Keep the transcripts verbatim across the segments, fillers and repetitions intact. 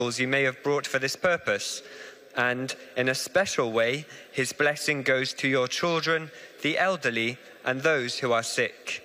you may have brought for this purpose. And in a special way, his blessing goes to your children, the elderly, and those who are sick.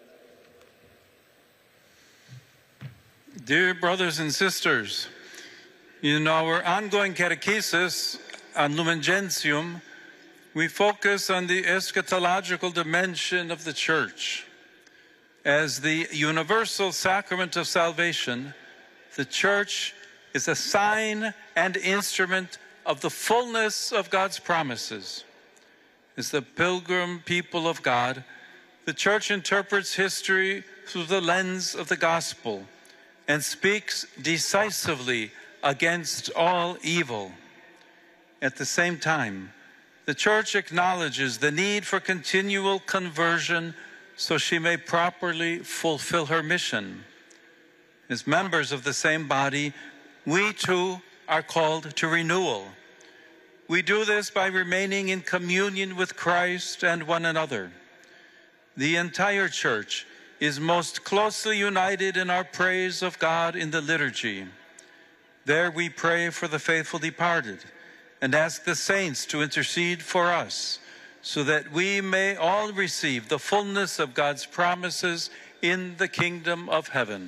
Dear brothers and sisters, in our ongoing catechesis on Lumen Gentium, we focus on the eschatological dimension of the Church. As the universal sacrament of salvation, the Church is a sign and instrument of the fullness of God's promises. As the pilgrim people of God, the Church interprets history through the lens of the gospel and speaks decisively against all evil. At the same time, the Church acknowledges the need for continual conversion so she may properly fulfill her mission. As members of the same body, we too are called to renewal. We do this by remaining in communion with Christ and one another. The entire Church is most closely united in our praise of God in the liturgy. There we pray for the faithful departed and ask the saints to intercede for us so that we may all receive the fullness of God's promises in the kingdom of heaven.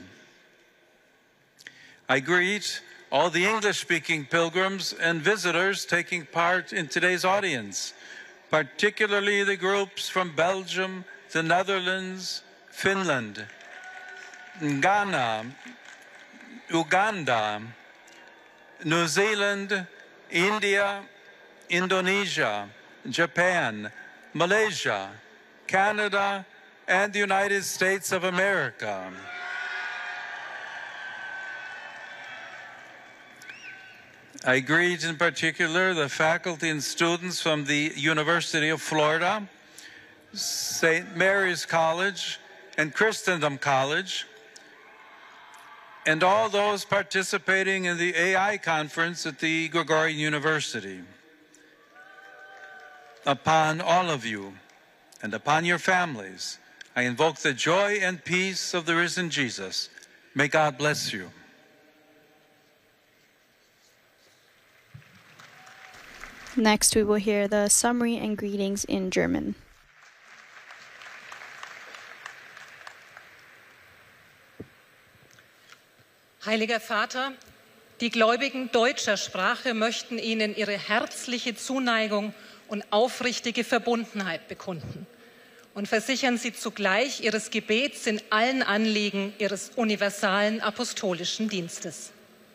I greet all the English-speaking pilgrims and visitors taking part in today's audience, particularly the groups from Belgium, the Netherlands, Finland, Ghana, Uganda, New Zealand, India, Indonesia, Japan, Malaysia, Canada, and the United States of America. I greet in particular the faculty and students from the University of Florida, Saint Mary's College, and Christendom College, and all those participating in the A I conference at the Gregorian University. Upon all of you and upon your families, I invoke the joy and peace of the risen Jesus. May God bless you. Next, we will hear the summary and greetings in German. Heiliger Vater, die Gläubigen deutscher Sprache möchten Ihnen ihre herzliche Zuneigung und aufrichtige Verbundenheit bekunden und versichern Sie zugleich Ihres Gebets in allen Anliegen Ihres universalen apostolischen Dienstes.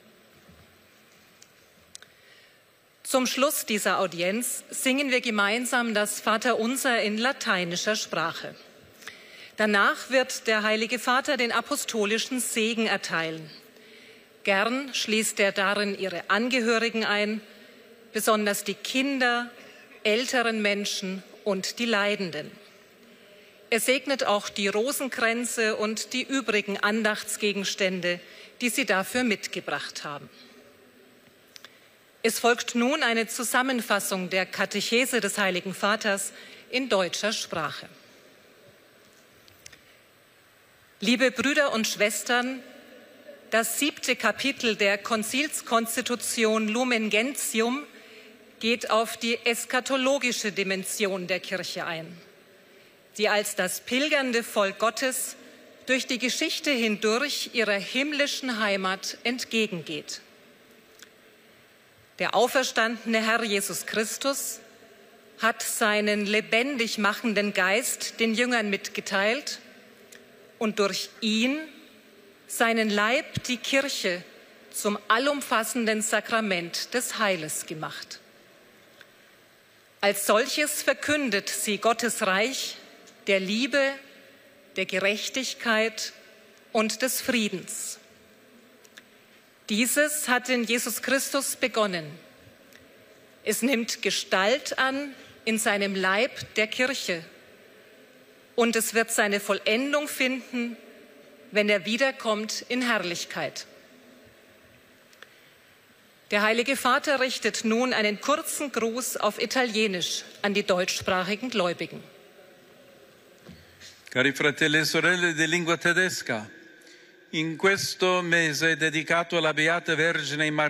Zum Schluss dieser Audienz singen wir gemeinsam das Vaterunser in lateinischer Sprache. Danach wird der Heilige Vater den apostolischen Segen erteilen. Gern schließt er darin ihre Angehörigen ein, besonders die Kinder, älteren Menschen und die Leidenden. Er segnet auch die Rosenkränze und die übrigen Andachtsgegenstände, die Sie dafür mitgebracht haben. Es folgt nun eine Zusammenfassung der Katechese des Heiligen Vaters in deutscher Sprache. Liebe Brüder und Schwestern, das siebte Kapitel der Konzilskonstitution Lumen Gentium geht auf die eschatologische Dimension der Kirche ein, die als das pilgernde Volk Gottes durch die Geschichte hindurch ihrer himmlischen Heimat entgegengeht. Der auferstandene Herr Jesus Christus hat seinen lebendig machenden Geist den Jüngern mitgeteilt und durch ihn seinen Leib, die Kirche, zum allumfassenden Sakrament des Heiles gemacht. Als solches verkündet sie Gottes Reich der Liebe, der Gerechtigkeit und des Friedens. Dieses hat in Jesus Christus begonnen. Es nimmt Gestalt an in seinem Leib der Kirche und es wird seine Vollendung finden, wenn er wiederkommt in Herrlichkeit. Der Heilige Vater richtet nun einen kurzen Gruß auf Italienisch an die deutschsprachigen Gläubigen. Cari fratelli e sorelle di lingua tedesca, in questo mese dedicato alla Beata Vergine